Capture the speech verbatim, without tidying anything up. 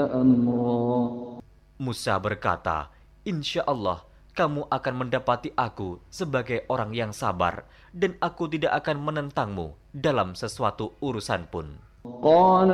أمرا Musa berkata, "Insya Allah, kamu akan mendapati aku sebagai orang yang sabar, dan aku tidak akan menentangmu dalam sesuatu urusan pun." قال